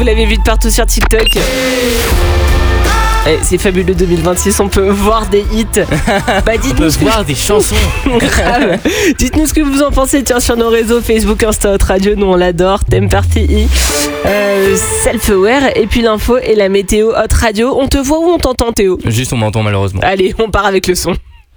Vous l'avez vu de partout sur TikTok. C'est fabuleux 2026, on peut voir des hits. On peut voir des chansons. Grave. Dites-nous ce que vous en pensez, tiens, sur nos réseaux Facebook, Insta, Hot Radio, nous on l'adore. Temper TI, Self-Aware, et puis l'info et la météo Hot Radio. On te voit ou on t'entend, Théo? Juste on m'entend malheureusement. Allez, on part avec le son.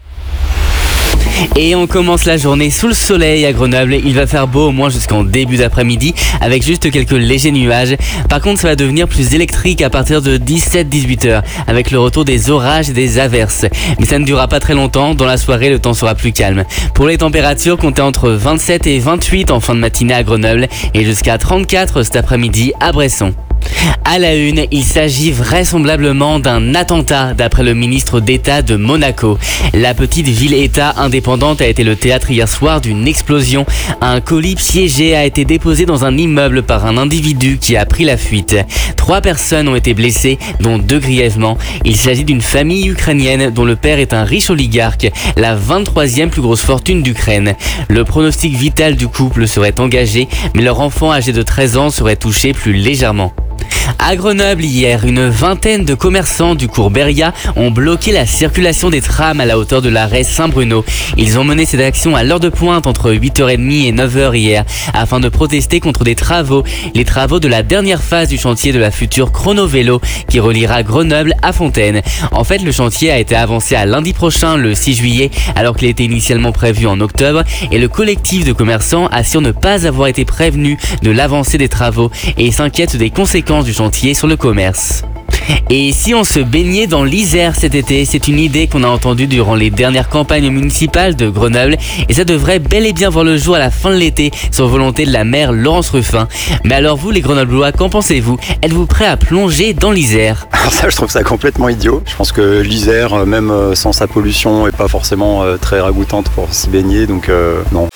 Et on commence la journée sous le soleil à Grenoble. Il va faire beau au moins jusqu'en début d'après-midi avec juste quelques légers nuages. Par contre, ça va devenir plus électrique à partir de 17-18 heures avec le retour des orages et des averses. Mais ça ne durera pas très longtemps. Dans la soirée, le temps sera plus calme. Pour les températures, comptez entre 27 et 28 en fin de matinée à Grenoble et jusqu'à 34 cet après-midi à Bresson. À la une, il s'agit vraisemblablement d'un attentat d'après le ministre d'État de Monaco. La petite ville-État indépendante a été le théâtre hier soir d'une explosion. Un colis piégé a été déposé dans un immeuble par un individu qui a pris la fuite. 3 personnes ont été blessées, dont 2 grièvement. Il s'agit d'une famille ukrainienne dont le père est un riche oligarque, la 23e plus grosse fortune d'Ukraine. Le pronostic vital du couple serait engagé, mais leur enfant âgé de 13 ans serait touché plus légèrement. À Grenoble, hier, une vingtaine de commerçants du cours Beria ont bloqué la circulation des trams à la hauteur de l'arrêt Saint-Bruno. Ils ont mené cette action à l'heure de pointe entre 8h30 et 9h hier afin de protester contre les travaux de la dernière phase du chantier de la future chrono-vélo qui reliera Grenoble à Fontaine. En fait, le chantier a été avancé à lundi prochain, le 6 juillet, alors qu'il était initialement prévu en octobre, et le collectif de commerçants assure ne pas avoir été prévenu de l'avancée des travaux et s'inquiète des conséquences du chantier sur le commerce. Et si on se baignait dans l'Isère cet été, c'est une idée qu'on a entendue durant les dernières campagnes municipales de Grenoble et ça devrait bel et bien voir le jour à la fin de l'été sur volonté de la maire Laurence Ruffin. Mais alors vous les Grenoblois, qu'en pensez-vous? Êtes-vous prêts à plonger dans l'Isère? Alors ça, je trouve ça complètement idiot. Je pense que l'Isère, même sans sa pollution, est pas forcément très ragoûtante pour s'y baigner, donc non.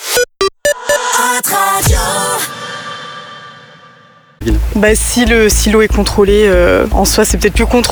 Si l'eau est contrôlée, en soi c'est peut-être plus contrôlé.